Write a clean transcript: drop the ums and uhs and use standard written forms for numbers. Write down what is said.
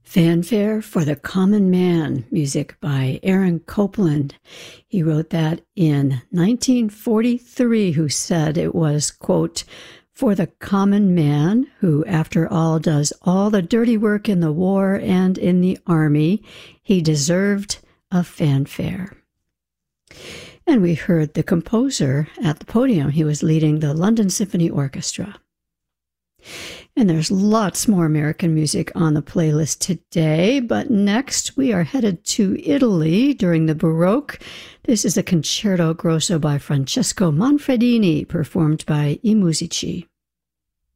Fanfare for the Common Man, music by Aaron Copland. He wrote that in 1943, who said it was, quote, for the common man who, after all, does all the dirty work in the war and in the army, he deserved a fanfare. And we heard the composer at the podium. He was leading the London Symphony Orchestra. And there's lots more American music on the playlist today, but next we are headed to Italy during the Baroque. This is a concerto grosso by Francesco Manfredini, performed by I Musici.